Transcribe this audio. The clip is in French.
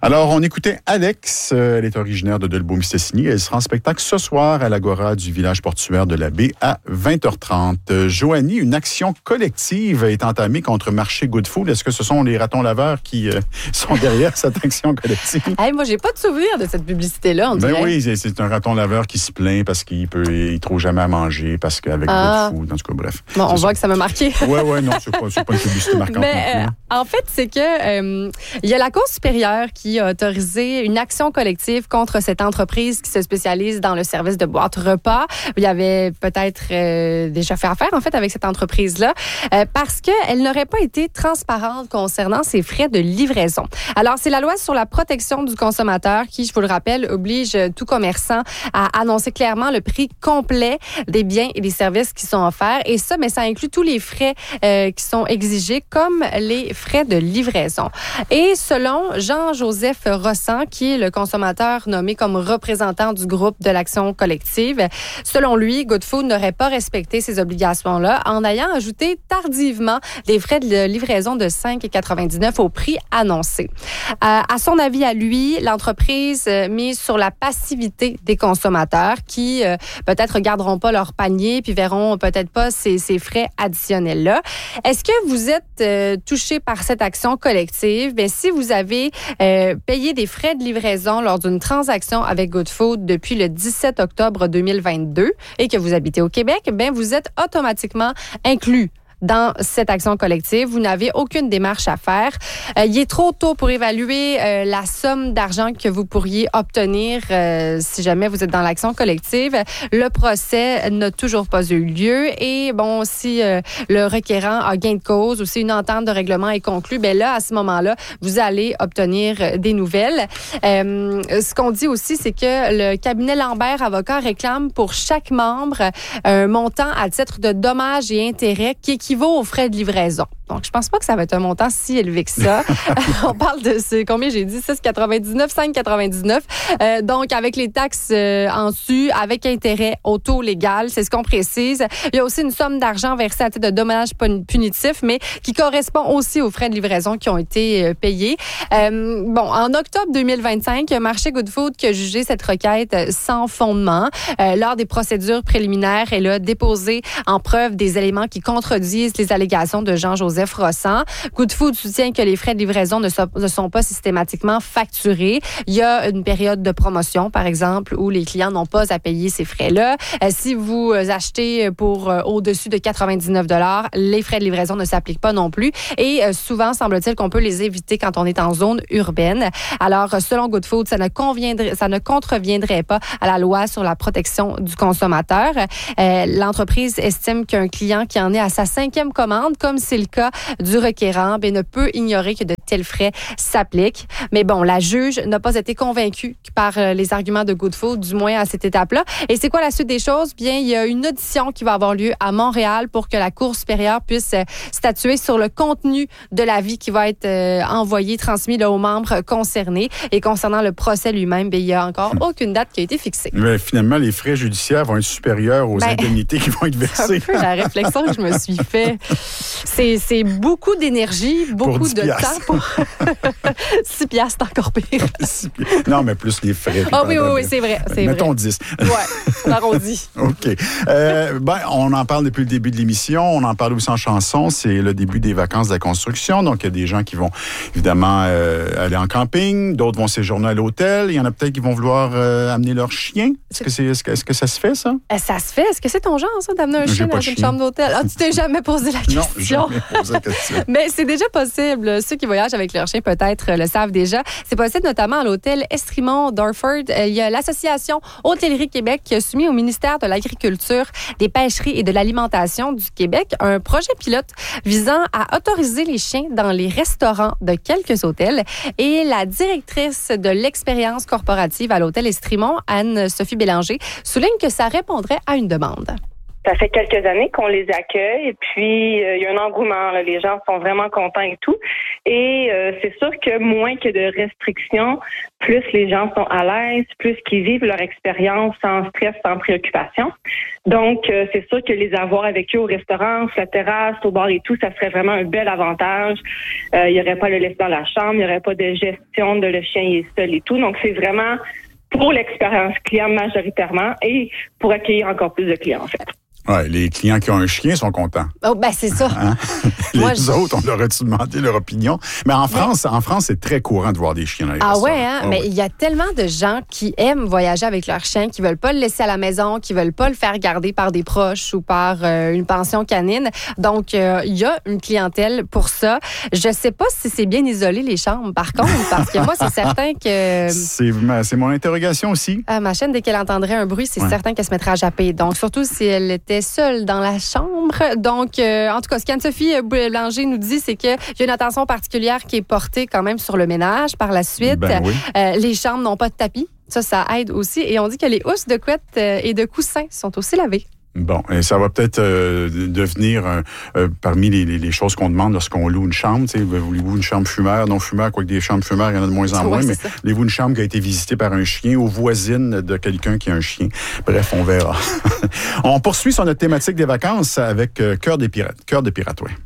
Alors, on écoutait Alex. Elle est originaire de Dolbeau-Mistassini. Elle sera en spectacle ce soir à l'Agora du village portuaire de la Baie à 20h30. Joanie, une action collective est entamée contre Marché Good Food. Est-ce que ce sont les ratons laveurs qui sont derrière cette action collective? Hey, moi, j'ai pas de souvenir de cette publicité-là, on dirait. Ben oui, c'est un raton laveur qui se plaint parce qu'il trouve jamais à manger, parce qu'avec Good Food, en tout cas, bref. Bon, on voit que ça m'a marqué. Oui, non, c'est pas une publicité marquante. Mais en fait, c'est que il y a la Cour supérieure qui a autorisé une action collective contre cette entreprise qui se spécialise dans le service de boîte repas. Il y avait peut-être déjà fait affaire, en fait, avec cette entreprise-là, parce qu'elle n'aurait pas été transparente concernant ses frais de livraison. Alors, c'est la loi sur la protection du consommateur qui, je vous le rappelle, oblige tout commerçant à annoncer clairement le prix complet des biens et des services qui sont offerts. Et ça, mais ça inclut tous les frais qui sont exigés, comme les frais de livraison. Et selon Jean-Joseph Rossan, qui est le consommateur nommé comme représentant du groupe de l'action collective, selon lui, Good Food n'aurait pas respecté ces obligations-là en ayant ajouté tardivement des frais de livraison de 5,99 au prix annoncé. À son avis, à lui, l'entreprise mise sur la passivité des consommateurs qui peut-être regarderont pas leur panier puis verront peut-être pas ces frais additionnels-là. Est-ce que vous êtes touché par cette action collective? Bien, si vous avez payé des frais de livraison lors d'une transaction avec Good Food depuis le 17 octobre 2022 et que vous habitez au Québec, bien, vous êtes automatiquement inclus dans cette action collective. Vous n'avez aucune démarche à faire. Il est trop tôt pour évaluer la somme d'argent que vous pourriez obtenir si jamais vous êtes dans l'action collective. Le procès n'a toujours pas eu lieu et bon, si le requérant a gain de cause ou si une entente de règlement est conclue, bien là, à ce moment-là, vous allez obtenir des nouvelles. Ce qu'on dit aussi, c'est que le cabinet Lambert Avocat réclame pour chaque membre un montant à titre de dommages et intérêts qui équivaut aux frais de livraison. Donc, je pense pas que ça va être un montant si élevé que ça. On parle de combien j'ai dit? 6,99, 5,99. Donc, avec les taxes en su, avec intérêt au taux légal, c'est ce qu'on précise. Il y a aussi une somme d'argent versée à titre de dommages punitifs, mais qui correspond aussi aux frais de livraison qui ont été payés. En octobre 2025, Marché Good Food qui a jugé cette requête sans fondement. Lors des procédures préliminaires, elle a déposé en preuve des éléments qui contredisent les allégations de Jean-Joseph Rossan. Good Food soutient que les frais de livraison ne sont pas systématiquement facturés. Il y a une période de promotion, par exemple, où les clients n'ont pas à payer ces frais-là. Si vous achetez pour au-dessus de 99 $, les frais de livraison ne s'appliquent pas non plus. Et souvent, semble-t-il qu'on peut les éviter quand on est en zone urbaine. Alors, selon Good Food, ça ne contreviendrait pas à la loi sur la protection du consommateur. L'entreprise estime qu'un client qui en est à sa 5e commande, comme c'est le cas du requérant, ne peut ignorer que de tels frais s'appliquent. Mais bon, la juge n'a pas été convaincue par les arguments de Good Food, du moins à cette étape-là. Et c'est quoi la suite des choses? Bien, il y a une audition qui va avoir lieu à Montréal pour que la Cour supérieure puisse statuer sur le contenu de l'avis qui va être transmis aux membres concernés. Et concernant le procès lui-même, il n'y a encore aucune date qui a été fixée. Mais finalement, les frais judiciaires vont être supérieurs aux indemnités qui vont être versées. C'est un peu la réflexion que je me suis fait. C'est beaucoup d'énergie, beaucoup de temps pour 6 piastres, c'est encore pire. Non, mais plus les frais. Oui, c'est vrai. Mettons 10. Oui, on arrondit. OK. On en parle depuis le début de l'émission. On en parle aussi en chanson. C'est le début des vacances de la construction. Donc, il y a des gens qui vont évidemment aller en camping. D'autres vont séjourner à l'hôtel. Il y en a peut-être qui vont vouloir amener leur chien. Est-ce que ça se fait, ça? Ça se fait. Est-ce que c'est ton genre, ça, d'amener un chien dans une chambre d'hôtel? Ah, tu t'es jamais posé la question? Non, jamais posé la question. Mais c'est déjà possible. Ceux qui voyagent avec leur chien, peut-être, le savent déjà. C'est possible notamment à l'hôtel Estrimont d'Orford. Il y a l'Association Hôtellerie Québec qui a soumis au ministère de l'Agriculture, des Pêcheries et de l'Alimentation du Québec un projet pilote visant à autoriser les chiens dans les restaurants de quelques hôtels. Et la directrice de l'expérience corporative à l'hôtel Estrimont, Anne-Sophie Bélanger, souligne que ça répondrait à une demande. Ça fait quelques années qu'on les accueille et puis il y a un engouement. Là. Les gens sont vraiment contents et tout. Et c'est sûr que moins que de restrictions, plus les gens sont à l'aise, plus qu'ils vivent leur expérience sans stress, sans préoccupation. Donc, c'est sûr que les avoir avec eux au restaurant, sur la terrasse, au bar et tout, ça serait vraiment un bel avantage. Il n'y aurait pas le laisser dans la chambre, il n'y aurait pas de gestion de le chien est seul et tout. Donc, c'est vraiment pour l'expérience client majoritairement et pour accueillir encore plus de clients, en fait. Ouais, les clients qui ont un chien sont contents. Oh, ben c'est ça. Hein? Les autres, on leur a demandé leur opinion. Mais en France, c'est très courant de voir des chiens dans les restaurants. Ouais, hein? Mais il y a tellement de gens qui aiment voyager avec leur chien, qui veulent pas le laisser à la maison, qui veulent pas le faire garder par des proches ou par une pension canine. Donc, il y a une clientèle pour ça. Je sais pas si c'est bien isolé, les chambres, par contre, parce que moi, c'est certain que... C'est mon interrogation aussi. Ma chienne, dès qu'elle entendrait un bruit, c'est certain qu'elle se mettrait à japper. Donc, surtout si elle était seule dans la chambre. Donc, en tout cas, ce qu'Anne-Sophie Blanger nous dit, c'est qu'il y a une attention particulière qui est portée quand même sur le ménage par la suite. Ben oui. Les chambres n'ont pas de tapis. Ça aide aussi. Et on dit que les housses de couette et de coussins sont aussi lavées. Bon, et ça va peut-être devenir parmi les choses qu'on demande lorsqu'on loue une chambre. Voulez-vous une chambre fumeur, non fumeur, quoique des chambres fumeurs, il y en a de moins en moins, mais voulez-vous une chambre qui a été visitée par un chien ou voisine de quelqu'un qui a un chien? Bref, on verra. On poursuit sur notre thématique des vacances avec Cœur des Pirates. Cœur des Pirates, oui.